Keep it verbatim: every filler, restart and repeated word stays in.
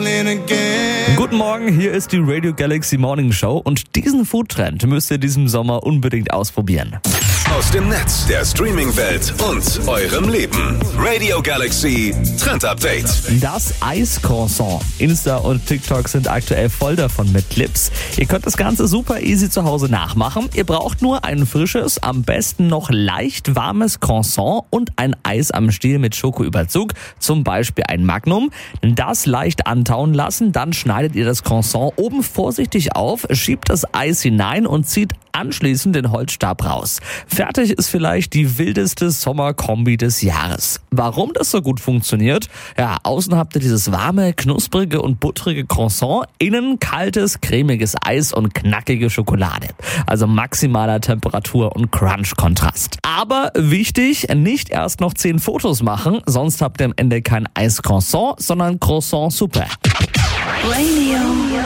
hustling again. Guten Morgen, hier ist die Radio Galaxy Morning Show und diesen Foodtrend müsst ihr diesen Sommer unbedingt ausprobieren. Aus dem Netz, der Streaming-Welt und eurem Leben. Radio Galaxy Trend Update. Das Eis-Croissant. Insta und TikTok sind aktuell voll davon mit Clips. Ihr könnt das Ganze super easy zu Hause nachmachen. Ihr braucht nur ein frisches, am besten noch leicht warmes Croissant und ein Eis am Stiel mit Schokoüberzug, zum Beispiel ein Magnum. Das leicht antauen lassen, dann schneidet ihr das Croissant oben vorsichtig auf, schiebt das Eis hinein und zieht anschließend den Holzstab raus. Fertig ist vielleicht die wildeste Sommerkombi des Jahres. Warum das so gut funktioniert? Ja, außen habt ihr dieses warme, knusprige und buttrige Croissant, innen kaltes, cremiges Eis und knackige Schokolade. Also maximaler Temperatur- und Crunch-Kontrast. Aber wichtig, nicht erst noch zehn Fotos machen, sonst habt ihr am Ende kein Eis-Croissant, sondern Croissant-Suppe. Radio